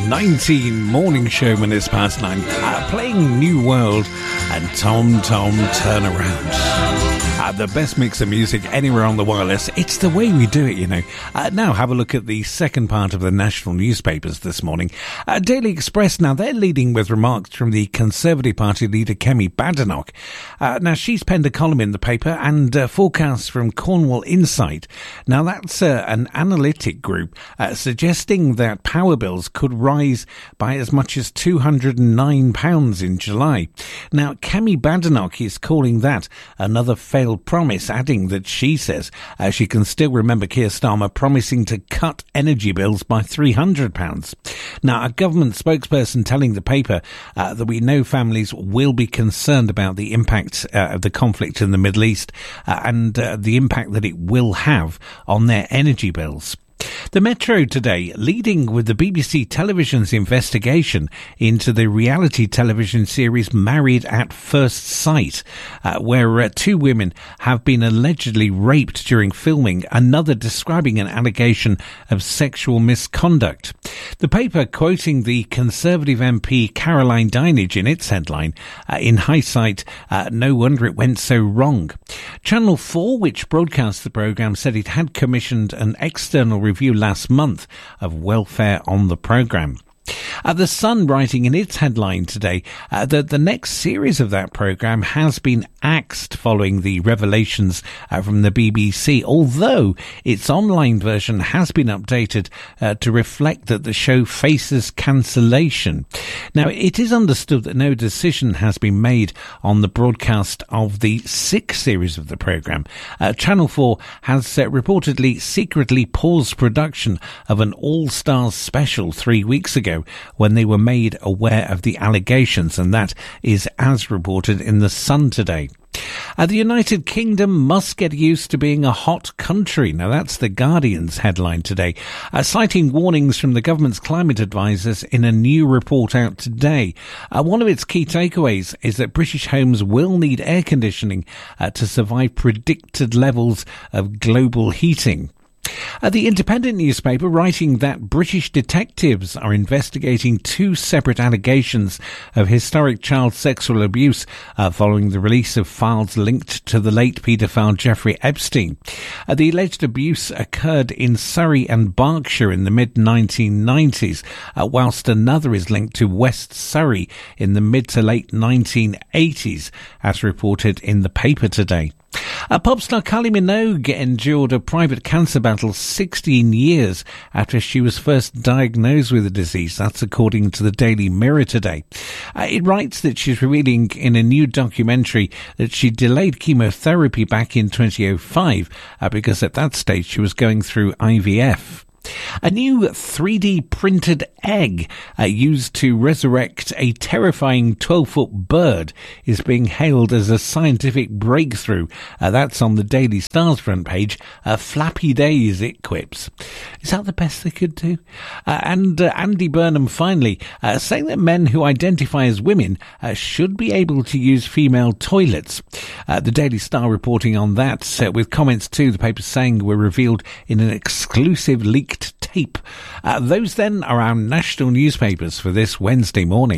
19 morning show when it's past 9, playing New World and Tom Turn Around. The best mix of music anywhere on the wireless. It's the way we do it, you know. Now have a look at the second part of the national newspapers this morning. Daily Express, now they're leading with remarks from the Conservative Party leader Kemi Badenoch. Now she's penned a column in the paper and forecasts from Cornwall Insight. Now that's an analytic group suggesting that power bills could rise by as much as £209 in July. Now Kemi Badenoch is calling that another failed promise, adding that she says she can still remember Keir Starmer promising to cut energy bills by £300. Now, a government spokesperson telling the paper that we know families will be concerned about the impact of the conflict in the Middle East and the impact that it will have on their energy bills. The Metro today leading with the BBC Television's investigation into the reality television series Married at First Sight, where two women have been allegedly raped during filming, another describing an allegation of sexual misconduct. The paper quoting the Conservative MP Caroline Dinenage in its headline, in hindsight, no wonder it went so wrong. Channel 4, which broadcast the programme, said it had commissioned an external review last month of welfare on the programme. The Sun writing in its headline today that the next series of that programme has been axed following the revelations from the BBC, although its online version has been updated to reflect that the show faces cancellation. Now, it is understood that no decision has been made on the broadcast of the sixth series of the programme. Channel 4 has reportedly secretly paused production of an All-Stars special 3 weeks ago when they were made aware of the allegations, and that is as reported in The Sun today. The United Kingdom must get used to being a hot country. Now that's the Guardian's headline today, citing warnings from the government's climate advisors in a new report out today. One of its key takeaways is that British homes will need air conditioning to survive predicted levels of global heating. The Independent newspaper writing that British detectives are investigating two separate allegations of historic child sexual abuse following the release of files linked to the late paedophile Jeffrey Epstein. The alleged abuse occurred in Surrey and Berkshire in the mid-1990s, whilst another is linked to West Surrey in the mid to late 1980s, as reported in the paper today. Pop star Kylie Minogue endured a private cancer battle 16 years after she was first diagnosed with the disease. That's according to the Daily Mirror today. It writes that she's revealing in a new documentary that she delayed chemotherapy back in 2005 because at that stage she was going through IVF. A new 3D printed egg used to resurrect a terrifying 12-foot bird is being hailed as a scientific breakthrough. That's on the Daily Star's front page. Flappy days, it quips. Is that the best they could do? And Andy Burnham finally saying that men who identify as women should be able to use female toilets. The Daily Star reporting on that with comments too, the paper saying were revealed in an exclusive leaked tape. Those then are our national newspapers for this Wednesday morning.